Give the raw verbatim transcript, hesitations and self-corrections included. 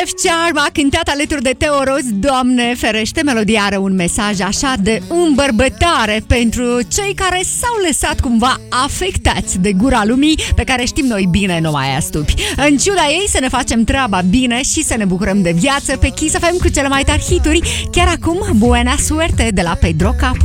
F. Charm a cântat alături de Teo Roz. Doamne ferește, melodia are un mesaj așa de îmbărbătare pentru cei care s-au lăsat cumva afectați de gura lumii, pe care știm noi bine, nu mai astupi. În ciuda ei, să ne facem treaba bine și să ne bucurăm de viață pe Kiss F M cu cele mai tari hituri. Chiar acum, Buena Suerte de la Pedro Capo.